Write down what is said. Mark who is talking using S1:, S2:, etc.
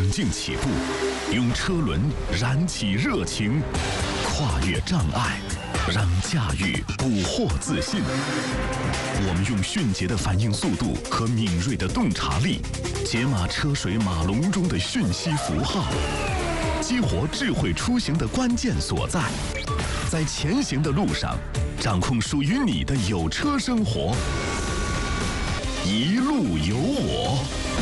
S1: 静起步，用车轮燃起热情，跨越障碍，让驾驭捕获自信。我们用迅捷的反应速度和敏锐的洞察力，解码车水马龙中的讯息符号，激活智慧出行的关键所在。在前行的路上，掌控属于你的有车生活。一路有我。